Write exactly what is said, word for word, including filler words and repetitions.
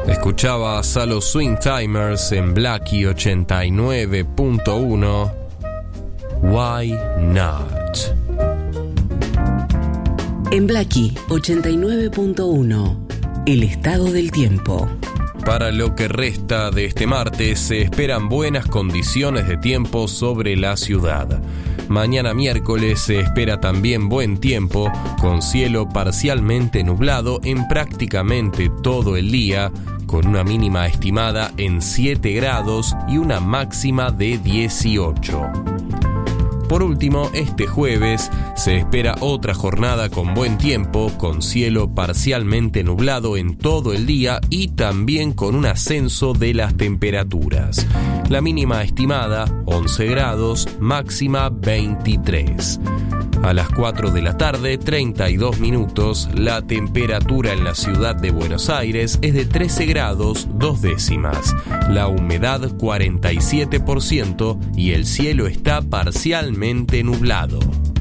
Escuchabas a los Swing Timers en Blackie ochenta y nueve punto uno. Why Not? En Blackie ochenta y nueve punto uno, el estado del tiempo. Para lo que resta de este martes se esperan buenas condiciones de tiempo sobre la ciudad. Mañana miércoles se espera también buen tiempo, con cielo parcialmente nublado en prácticamente todo el día, con una mínima estimada en siete grados y una máxima de dieciocho. Por último, este jueves se espera otra jornada con buen tiempo, con cielo parcialmente nublado en todo el día y también con un ascenso de las temperaturas. La mínima estimada, once grados, máxima veintitrés. A las cuatro de la tarde, treinta y dos minutos, la temperatura en la ciudad de Buenos Aires es de trece grados, dos décimas. La humedad cuarenta y siete por ciento y el cielo está parcialmente nublado.